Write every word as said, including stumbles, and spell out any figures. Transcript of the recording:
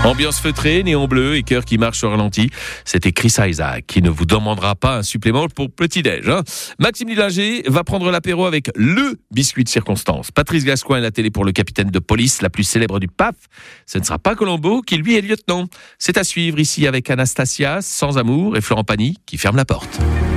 Ambiance feutrée, néon bleu et cœur qui marche au ralenti. C'était Chris Isaac qui ne vous demandera pas un supplément pour petit-déj. Hein. Maxime Lillinger va prendre l'apéro avec le biscuit de circonstance. Patrice Gascoigne à la télé pour le capitaine de police, la plus célèbre du P A F. Ce ne sera pas Colombo qui lui est lieutenant. C'est à suivre ici avec Anastasia, Sans Amour et Florent Pagny qui ferme la porte.